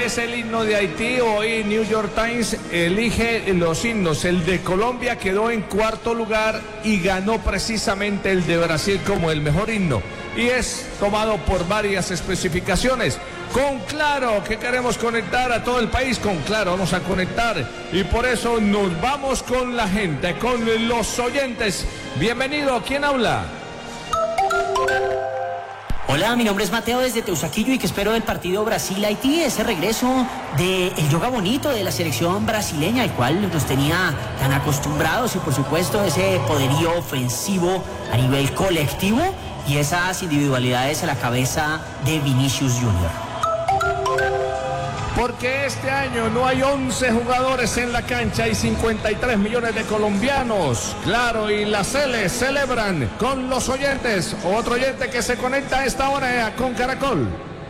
es el himno de Haití. Hoy New York Times elige los himnos. El de Colombia quedó en cuarto lugar y ganó precisamente el de Brasil como el mejor himno. Y es tomado por varias especificaciones. Con Claro, que queremos conectar a todo el país, con Claro vamos a conectar. Y por eso nos vamos con la gente, con los oyentes. Bienvenido, ¿quién habla? Hola, mi nombre es Mateo desde Teusaquillo y que espero del partido Brasil-Haití, ese regreso del yoga bonito de la selección brasileña, al cual nos tenía tan acostumbrados, y por supuesto ese poderío ofensivo a nivel colectivo y esas individualidades a la cabeza de Vinicius Junior. Porque este año no hay 11 jugadores en la cancha, hay 53 millones de colombianos. Claro, y la Sele celebran con los oyentes. Otro oyente que se conecta a esta hora con Caracol.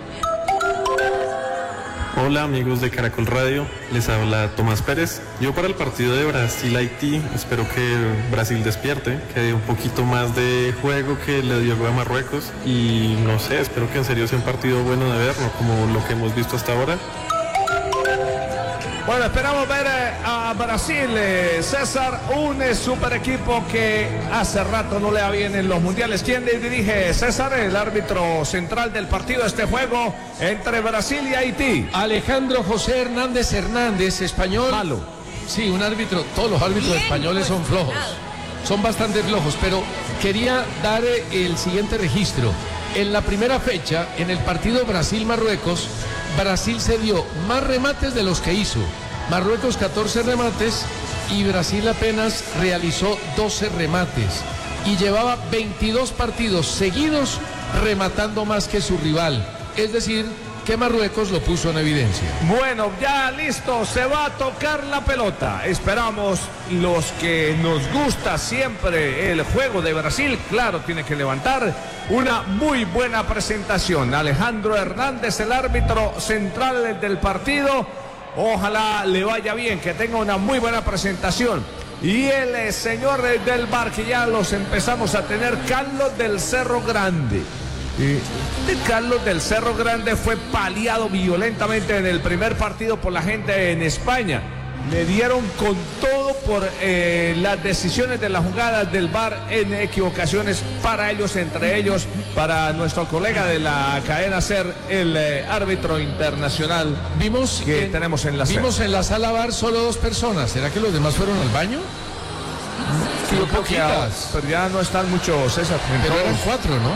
Hola amigos de Caracol Radio, les habla Tomás Pérez. Yo para el partido de Brasil-Haití espero que Brasil despierte, que dé un poquito más de juego que le dio a Marruecos. Y no sé, espero que en serio sea un partido bueno de ver, no como lo que hemos visto hasta ahora. Bueno, esperamos ver a Brasil, César, un super equipo que hace rato no le va bien en los mundiales. ¿Quién dirige, César, el árbitro central del partido de este juego entre Brasil y Haití? Alejandro José Hernández Hernández, español. Malo. Sí, un árbitro, todos los árbitros españoles son flojos, son bastante flojos, pero quería dar el siguiente registro. En la primera fecha, en el partido Brasil-Marruecos, Brasil se dio más remates de los que hizo. Marruecos 14 remates y Brasil apenas realizó 12 remates. Y llevaba 22 partidos seguidos rematando más que su rival. Es decir, que Marruecos lo puso en evidencia. Bueno, ya listo, se va a tocar la pelota. Esperamos los que nos gusta siempre el juego de Brasil. Claro, tiene que levantar una muy buena presentación. Alejandro Hernández, el árbitro central del partido. Ojalá le vaya bien, que tenga una muy buena presentación. Y el señor del VAR, que ya los empezamos a tener, Carlos del Cerro Grande. Carlos del Cerro Grande fue paliado violentamente en el primer partido por la gente en España. Le dieron con todo por las decisiones de las jugadas del VAR en equivocaciones para ellos, entre ellos para nuestro colega de la cadena SER, el árbitro internacional. Vimos que tenemos en la SER. Vimos en la sala VAR solo 2 personas. ¿Será que los demás fueron al baño? Pero ya no están muchos, César. Pero eran 4, ¿no?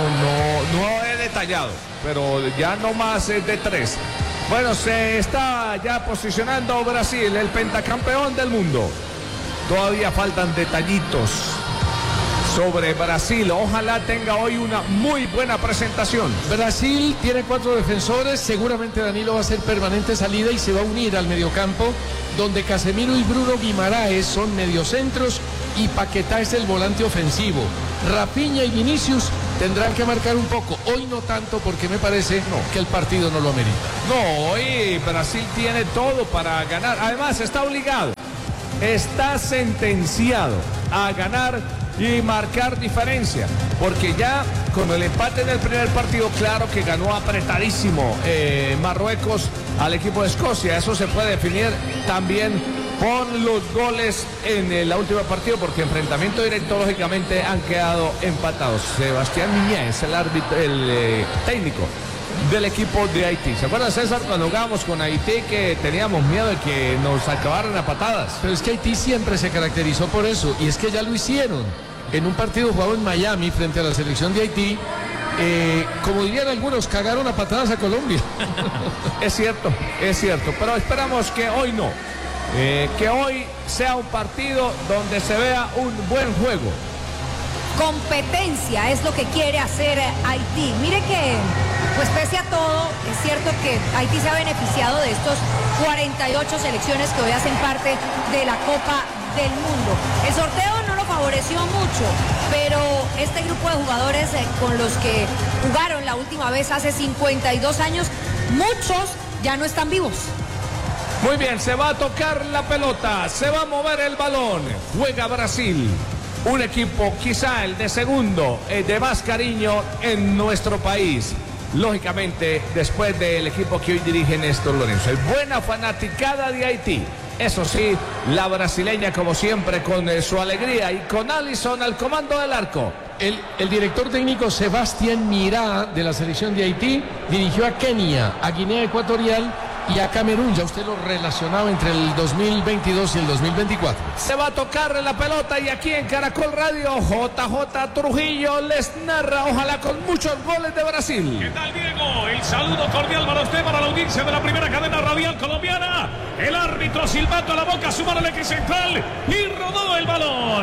No he detallado, pero ya no más de 3. Bueno, se está ya posicionando Brasil, el pentacampeón del mundo. Todavía faltan detallitos sobre Brasil. Ojalá tenga hoy una muy buena presentación. Brasil tiene 4 defensores. Seguramente Danilo va a ser permanente salida y se va a unir al mediocampo, donde Casemiro y Bruno Guimaraes son mediocentros y Paquetá es el volante ofensivo. Rafinha y Vinicius tendrán que marcar un poco. Hoy no tanto, porque me parece que el partido no lo amerita. No, hoy Brasil tiene todo para ganar. Además está obligado, está sentenciado a ganar y marcar diferencia, porque ya con el empate en el primer partido, claro que ganó apretadísimo Marruecos al equipo de Escocia. Eso se puede definir también por los goles en el último partido, porque enfrentamiento directo lógicamente han quedado empatados. Sebastián Miñé es el árbitro, el técnico del equipo de Haití. ¿Se acuerdan, César, cuando jugábamos con Haití, que teníamos miedo de que nos acabaran a patadas? Pero es que Haití siempre se caracterizó por eso, y es que ya lo hicieron. En un partido jugado en Miami frente a la selección de Haití, como dirían algunos, cagaron a patadas a Colombia. Es cierto, pero esperamos que hoy no. Que hoy sea un partido donde se vea un buen juego. Competencia es lo que quiere hacer Haití. Mire que, pues pese a todo, es cierto que Haití se ha beneficiado de estos 48 selecciones que hoy hacen parte de la Copa del Mundo. El sorteo no lo favoreció mucho, pero este grupo de jugadores con los que jugaron la última vez hace 52 años, muchos ya no están vivos. Muy bien, se va a tocar la pelota, se va a mover el balón, juega Brasil, un equipo quizá el de segundo, de más cariño en nuestro país. lógicamente, después del equipo que hoy dirige Néstor Lorenzo. Hay buena fanaticada de Haití. Eso sí, la brasileña como siempre con su alegría y con Alisson al comando del arco. El director técnico Sebastián Mirá de la selección de Haití dirigió a Kenia, a Guinea Ecuatorial y a Camerún. Ya usted lo relacionaba entre el 2022 y el 2024. Se va a tocar la pelota y aquí en Caracol Radio, JJ Trujillo les narra, ojalá con muchos goles de Brasil. ¿Qué tal, Diego? El saludo cordial para usted, para la audiencia de la primera cadena radial colombiana. El árbitro silbato a la boca, sumar al eje central y rodó el balón.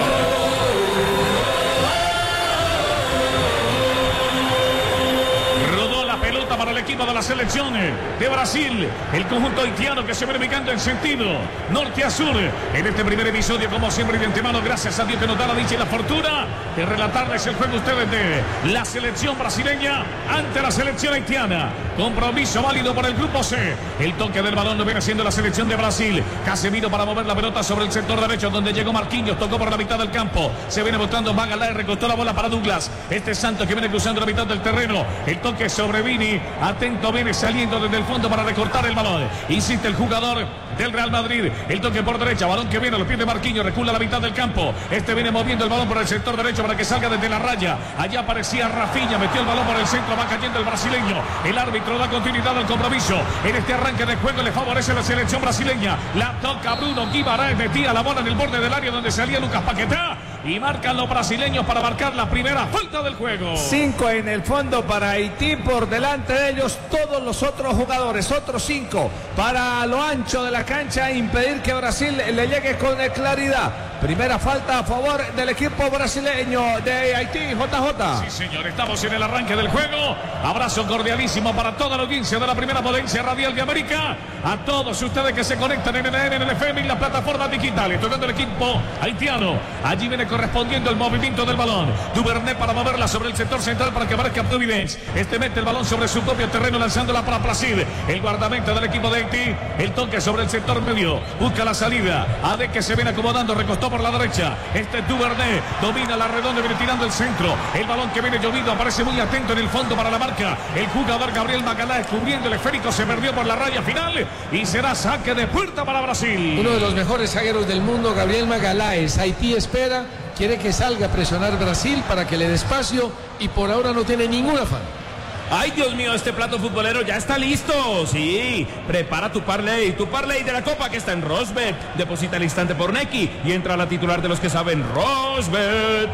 Para el equipo de la selección de Brasil, el conjunto haitiano que se viene ubicando en sentido norte a sur en este primer episodio, como siempre, de antemano, gracias a Dios que nos da la dicha y la fortuna de relatarles el juego a ustedes de la selección brasileña ante la selección haitiana. Compromiso válido por el grupo C. El toque del balón lo viene haciendo la selección de Brasil. Casemiro para mover la pelota sobre el sector derecho, donde llegó Marquinhos, tocó por la mitad del campo, se viene botando Magalhães, recostó la bola para Douglas. Este Santos que viene cruzando la mitad del terreno, el toque sobre Vini. Atento, viene saliendo desde el fondo para recortar el balón. Insiste el jugador del Real Madrid. El toque por derecha, balón que viene a los pies de Marquinhos, recula a la mitad del campo. Este viene moviendo el balón por el sector derecho para que salga desde la raya. Allá aparecía Rafinha, metió el balón por el centro, va cayendo el brasileño. El árbitro da continuidad al compromiso. En este arranque de juego le favorece la selección brasileña. La toca Bruno Guimarães, metía la bola en el borde del área donde salía Lucas Paquetá. Y marcan los brasileños para marcar la primera falta del juego. 5 en el fondo para Haití, por delante de ellos todos los otros jugadores, otros 5 para lo ancho de la cancha, impedir que Brasil le llegue con claridad. Primera falta a favor del equipo brasileño de Haití, JJ. Sí, señor, estamos en el arranque del juego. Abrazo cordialísimo para toda la audiencia de la primera potencia radial de América. A todos ustedes que se conectan en el FM y las plataformas digitales. Tocando el equipo haitiano. Allí viene correspondiendo el movimiento del balón. Duvernay para moverla sobre el sector central para que marque a Providence. Este mete el balón sobre su propio terreno, lanzándola para Placid. El guardameta del equipo de Haití. El toque sobre el sector medio. Busca la salida. Ade que se viene acomodando, recostó por la derecha. Este Duvernay domina la redonda, viene tirando el centro. El balón que viene llovido aparece muy atento en el fondo para la marca. El jugador Gabriel Magalhães cubriendo el esférico, se perdió por la raya final y será saque de puerta para Brasil. Uno de los mejores zagueros del mundo, Gabriel Magalhães. Haití espera, quiere que salga a presionar Brasil para que le dé espacio y por ahora no tiene ningún afán. Ay, Dios mío, este plato futbolero ya está listo. Sí, prepara tu parlay de la Copa que está en Rosbet. Deposita al instante por Nequi y entra a la titular de los que saben, Rosbet.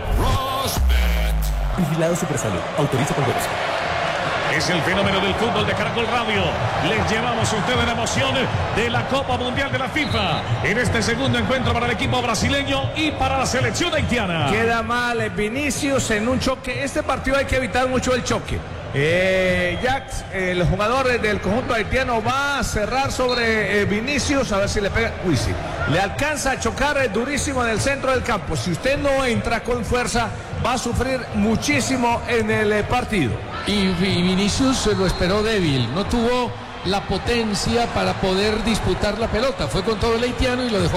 Vigilado Supersalud. Autoriza con derecho. Es el fenómeno del fútbol de Caracol Radio. Les llevamos a ustedes la emoción de la Copa Mundial de la FIFA en este segundo encuentro para el equipo brasileño y para la selección haitiana. Queda mal Vinicius en un choque. Este partido hay que evitar mucho el choque. Jax, el jugador del conjunto haitiano, va a cerrar sobre Vinicius, a ver si le pega. Uy, sí, le alcanza a chocar durísimo en el centro del campo. Si usted no entra con fuerza, va a sufrir muchísimo en el partido. Y Vinicius lo esperó débil, no tuvo la potencia para poder disputar la pelota, fue con todo el haitiano y lo dejó